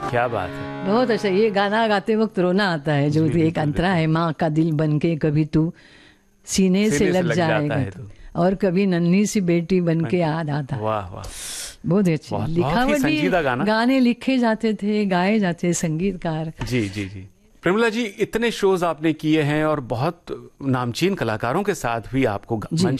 क्या बात है। बहुत अच्छा। ये गाना गाते वक्त रोना आता है, जो एक अंतरा है, माँ का दिल बन के कभी तू सीने से लग जाएगा है तो, और कभी नन्ही सी बेटी बन के याद आता है। वाह वाह, बहुत अच्छी बहुत ही लिखावट भी, संजीदा गाना। गाने लिखे जाते थे, गाए जाते, संगीतकार। जी जी जी। प्रेमिला जी, इतने शोज आपने किए हैं और बहुत नामचीन कलाकारों के साथ भी आपको मंच